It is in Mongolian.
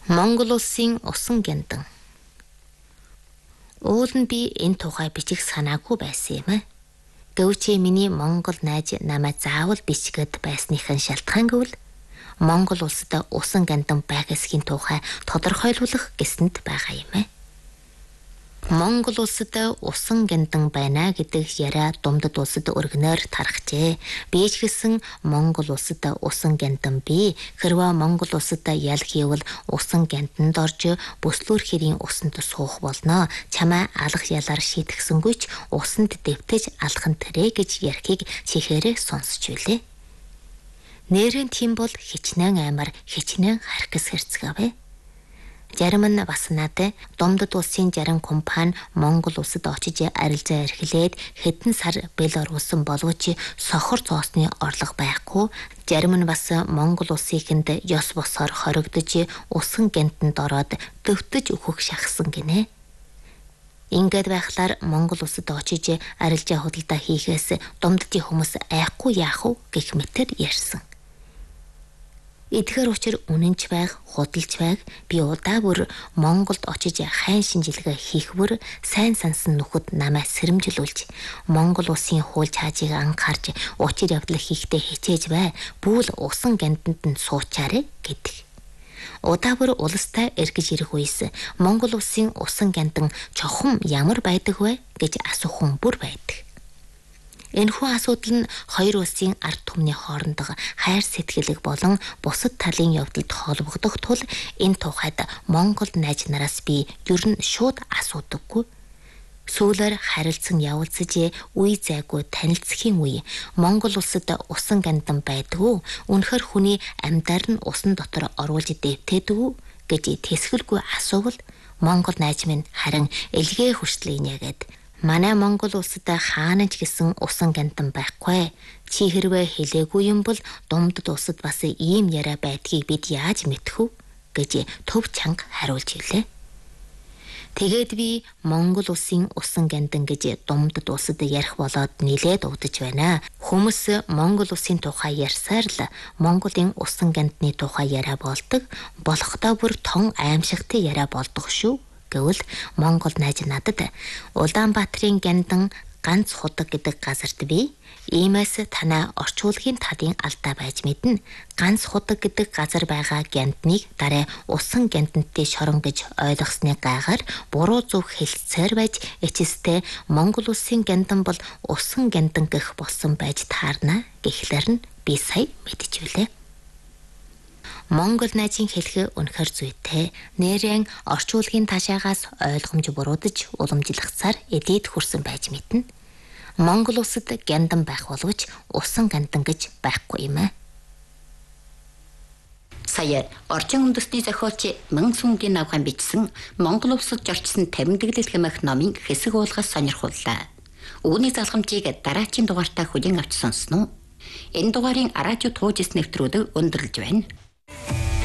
Монгол улсын усан гяндан. Уул нь би энэ тухай бичих санаагүй байсан юм аа. Гэвч миний Монгол найз намайг заавал бичгээд байсныхын шалтгаан гэвэл Монгол улсад усан гяндан байгаасхийн тухай тодорхойлуулах гэсэнд байгаа юм аа. Монгол улсад усан гяндан байна гэдэг яриа Думдад улсад өргөнөөр тархжээ. Би ч гэсэн Монгол улсад усан гяндан бий. Хэрвээ Монгол улсад ял хийвэл усан гянданд орж бүслүүр хэрийн усанд суух болно. Чамаа алах ялаар шийтгсэнгүй ч усанд дэвтэж алхан тэрэ гэж ярихыг чихээрээ сонсч үлээ. Нэрэн тийм бол хичнээн аймар, хичнээн харкас хэрцгээвэ. Зарим нь бас надад Думдад улсын зарим компани Монгол улсад очиж арилжаа эрхлээд хэдэн сар бэл оруулсан боловч сохор зоосны орлого байхгүй. Зарим нь бас Монгол улсынхэнд ёс босоор хоригдож усан гянтанд ороод дөвтөж өгөх шахсан гинэ. Ингээд байхлаар Монгол улсад очиж арилжаа худалдаа хийхээс Думдадын хүмүүс айхгүй яах вэ гэх мэтэр ярьсан. Эдгээр учир үнэнч байг, худалч байг би удаа бүр Монголд очиж хайн шинжилгээ хийх бүр сайн сансан нөхөд намайг сэрэмжлүүлж Монгол улсын хууль цаажийг анхаарч учир явдал хийхдээ хичээж бай. Бүүл усан гянданд нь суучаарэ гэдэг. Удаа бүр улстай эргэж ирэх үес Монгол улсын усан гяндан чухам ямар байдаг вэ гэж асуух хүн бүр байдаг. Энэхүү асуудал нь хоёр улсын ард түмний хоорондох хайр сэтгэлэг болон бусад талын явдалд холбогдох тул энэ тухайд Монгол найз нараас би ер нь шууд асуудаггүй. Сүүлээр харилцан явуулцаж үе зайгүй танилцхийн үе Монгол улсад усан гяндан байдгүй. Үнэхэр хүний амьдар нь усан дотор оруулж дэвтээдгүй гэж тэсгэлгүй асуувал Монгол найз минь харин элгээ хүртэл инегээд манай Монгол улсад хаана ч гэсэн усан гяндан байхгүй. Чи хэрвээ хэлээгүй юм бол Думдад улсад бас ийм яриа байдгийг бид яаж мэдэх вэ гэж төв чанга хариулж ирлээ. Тэгээд би Монгол улсын усан гяндан гэж Думдад улсад ярих болоод нилээд удаж байна. Хүмүүс Монгол улсын тухай ярьсаар л Монголын усан гяндны тухай яриа болдог. Болохдоо бүр тон аимшигтай яриа болдог шүү. Гэвэл Монгол найз надад Улаанбаатарын гяндан ганц худаг гэдэг газарт би иймээс танаа орчуулгын талын алдаа байж мэднэ. Ганц худаг гэдэг газар байгаа гяндныг дараа усан гяндантын шорон гэж ойлгосны гайгаар буруу зөв хэлцээр байж эцэстээ Монгол улсын гяндан бол усан гяндан гэх болсон байж таарна гэхлээр нь би сая мэдчихвүлээ. Монгол найзын хэлэх үнэхэр зүйтэй. Нэрэн орчуулгын ташаагаас ойлгомж буруудаж уламжлахцаар эдээд хүрсэн байж мэднэ. Монгол улсад гяндан байх боловч усан гяндан гэж байхгүй юм аа. Сая орчин үндэсний зохиолч Мөнсүнгийн навхан бичсэн Монгол улсад зорчсон 50 дэглэл хэмээх номын хэсэг уулгаас сонирхоллаа. Үүний залгамжийг дараагийн дугаартаа хүлээн авч сонсноо. Энэ дугаарын радио туужис нэвтрүүлэг өндөрлж байна.